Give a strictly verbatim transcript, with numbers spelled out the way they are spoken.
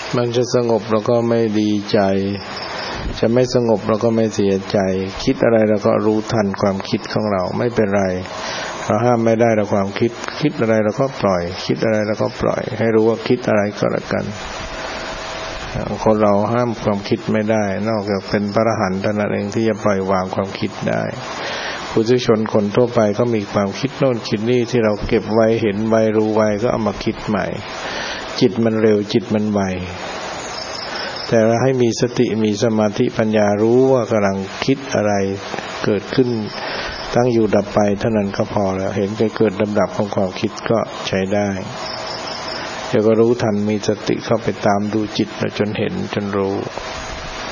มันจะสงบเราก็ไม่ดีใจจะไม่สงบเราก็ไม่เสียใจคิดอะไรเราก็รู้ทันความคิดของเราไม่เป็นไรเราห้ามไม่ได้เราความคิดคิดอะไรเราก็ปล่อยคิดอะไรเราก็ปล่อยให้รู้ว่าคิดอะไรก็แล้วกันคนเราห้ามความคิดไม่ได้นอกจากเป็นพระอรหันต์เท่านั้นเองที่จะปล่อยวางความคิดได้ปุถุชนคนทั่วไปก็มีความคิดโน่นคิดนี่ที่เราเก็บไว้เห็นไว้รู้ไว้ก็เอามาคิดใหม่จิตมันเร็วจิตมันไวแต่เราให้มีสติมีสมาธิปัญญารู้ว่ากำลังคิดอะไรเกิดขึ้นตั้งอยู่ดับไปเท่านั้นก็พอแล้วเห็นการเกิดดับของความคิดก็ใช้ได้เดี๋ยวก็รู้ทันมีสติเข้าไปตามดูจิตจนเห็นจนรู้